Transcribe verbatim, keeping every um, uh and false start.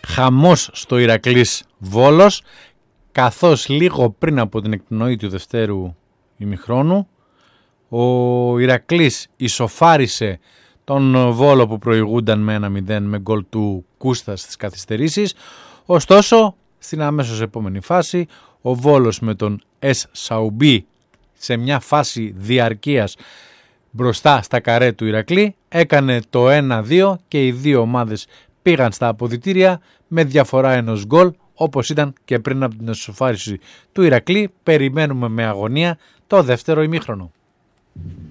χαμός στο Ηρακλής Βόλος, καθώς λίγο πριν από την εκπνοή του δευτέρου ημιχρόνου ο Ηρακλής ισοφάρισε τον Βόλο που προηγούνταν με ένα μηδέν με γκολ του Κούστα στις καθυστερήσεις. Ωστόσο, στην αμέσως επόμενη φάση, ο Βόλος με τον Εσ Σαουμπί σε μια φάση διαρκείας μπροστά στα καρέ του Ηρακλή έκανε το ένα δύο και οι δύο ομάδες πήγαν στα αποδυτήρια με διαφορά ενός γκολ, όπως ήταν και πριν από την ισοφάριση του Ηρακλή. Περιμένουμε με αγωνία το δεύτερο ημίχρονο.